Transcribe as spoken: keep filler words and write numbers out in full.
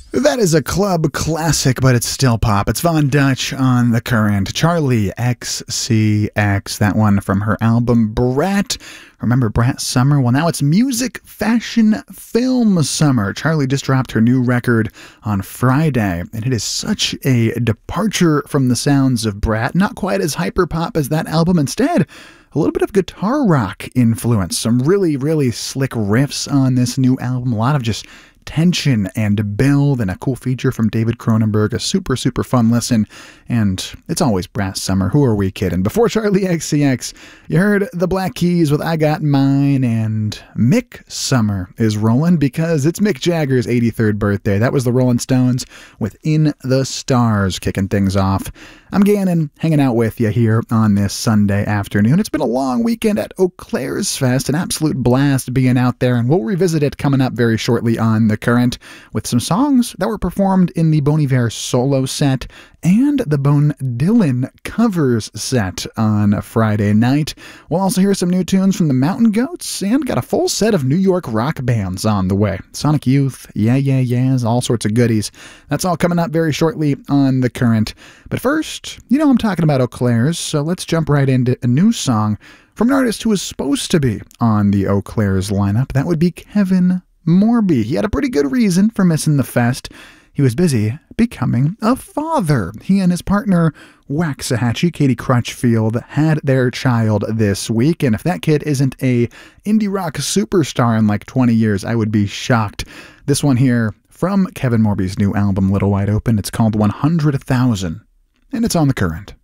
That is a club classic, but it's still pop. It's Von Dutch on The Current. Charlie X C X, that one from her album Brat. Remember Brat Summer? Well, now it's music, fashion, film summer. Charlie just dropped her new record on Friday, and it is such a departure from the sounds of Brat. Not quite as hyper-pop as that album. Instead, a little bit of guitar rock influence. Some really, really slick riffs on this new album. A lot of just tension and build, and a cool feature from David Cronenberg. A super, super fun listen, and it's always Brat Summer. Who are we kidding? Before Charlie X C X, you heard the Black Keys with I Got Mine, and Mick Summer is rolling because it's Mick Jagger's eighty-third birthday. That was the Rolling Stones with In the Stars kicking things off. I'm Gannon, hanging out with you here on this Sunday afternoon. It's been a long weekend at Eau Claire's Fest, an absolute blast being out there, and we'll revisit it coming up very shortly on The Current with some songs that were performed in the Bon Iver solo set and the Bone Dylan covers set on Friday night. We'll also hear some new tunes from the Mountain Goats and got a full set of New York rock bands on the way. Sonic Youth, Yeah Yeah Yeahs, all sorts of goodies. That's all coming up very shortly on The Current. But first, you know I'm talking about Eau Claire's, so let's jump right into a new song from an artist who was supposed to be on the Eau Claire's lineup. That would be Kevin Morby. He had a pretty good reason for missing the fest. He was busy becoming a father. He and his partner, Waxahachie, Katie Crutchfield, had their child this week, and if that kid isn't a indie rock superstar in like twenty years, I would be shocked. This one here from Kevin Morby's new album, Little Wide Open. It's called one hundred thousand, and it's on The Current.